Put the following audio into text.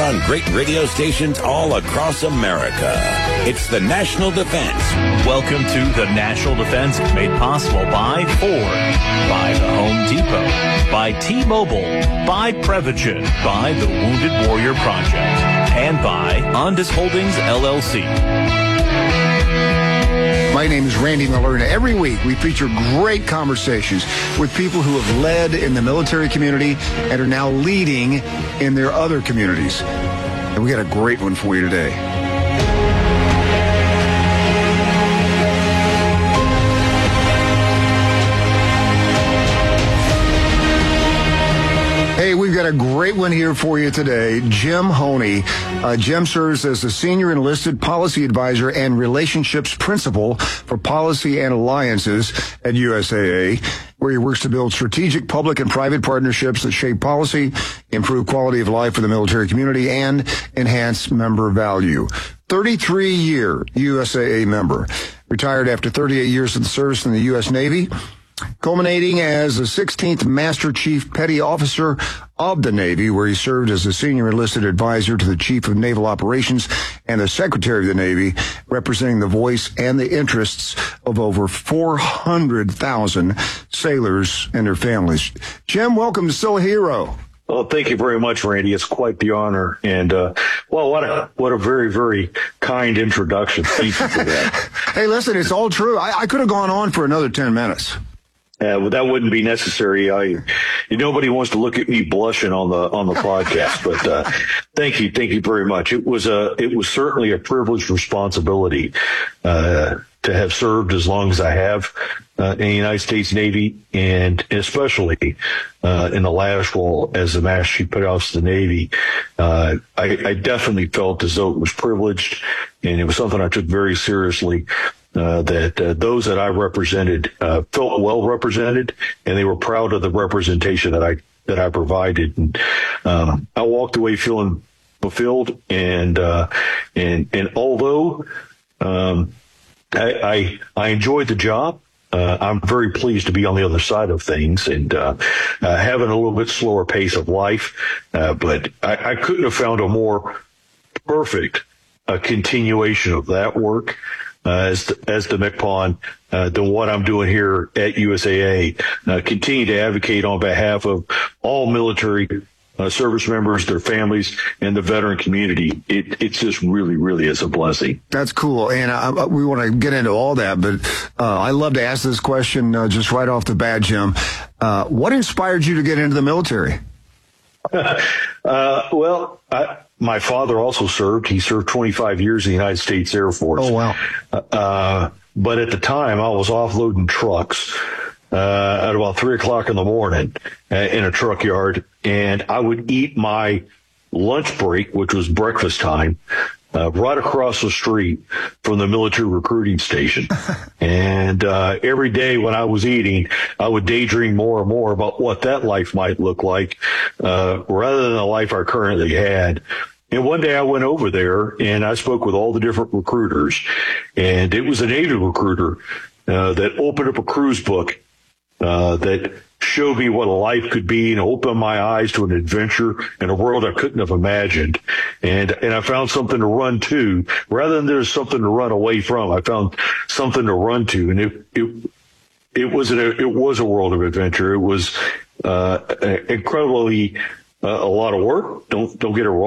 on great radio stations all across America. It's the National Defense. Welcome to the National Defense, made possible by Ford, by the Home Depot, by T-Mobile, by Prevagen, by the Wounded Warrior Project, and by Ondas Holdings, LLC. My name is Randy Miller, and every week we feature great conversations with people who have led in the military community and are now leading in their other communities. And we got a great one for you today. Hey, we've got a great one here for you today. Jim Honey. Jim serves as the Senior Enlisted Policy Advisor and Relationships Principal for Policy and Alliances at USAA, where he works to build strategic public and private partnerships that shape policy, improve quality of life for the military community, and enhance member value. 33-year USAA member. Retired after 38 years of service in the U.S. Navy, culminating as the 16th Master Chief Petty Officer of the Navy, where he served as the Senior Enlisted Advisor to the Chief of Naval Operations and the Secretary of the Navy, representing the voice and the interests of over 400,000 sailors and their families. Jim, welcome to Still a Hero. Well, thank you very much, Randy. It's quite the honor. And, what a very, very kind introduction. Thank you for that. Hey, listen, it's all true. I could have gone on for another 10 minutes. Well, that wouldn't be necessary. Nobody wants to look at me blushing on the podcast, but thank you very much. It was certainly a privileged responsibility to have served as long as I have in the United States Navy, and especially in the last role as the Master Chief Petty Officer of the Navy. I definitely felt as though it was privileged, and it was something I took very seriously. That those that I represented felt well represented, and they were proud of the representation that I provided. And I walked away feeling fulfilled. And although I enjoyed the job, I'm very pleased to be on the other side of things and having a little bit slower pace of life. But I couldn't have found a more perfect continuation of that work. As the MCPON, than what I'm doing here at USAA, continue to advocate on behalf of all military service members, their families, and the veteran community. It's just really, really is a blessing. That's cool. And we want to get into all that, but I love to ask this question just right off the bat, Jim. What inspired you to get into the military? My father also served. He served 25 years in the United States Air Force. Oh, wow. But at the time, I was offloading trucks at about 3 o'clock in the morning in a truck yard, and I would eat my lunch break, which was breakfast time, right across the street from the military recruiting station. And every day when I was eating, I would daydream more and more about what that life might look like rather than the life I currently had. And one day I went over there and I spoke with all the different recruiters, and it was a Navy recruiter that opened up a cruise book that showed me what a life could be and opened my eyes to an adventure in a world I couldn't have imagined. And I found something to run to rather than there's something to run away from. I found something to run to, and it was a world of adventure. It was incredibly a lot of work. Don't get it wrong.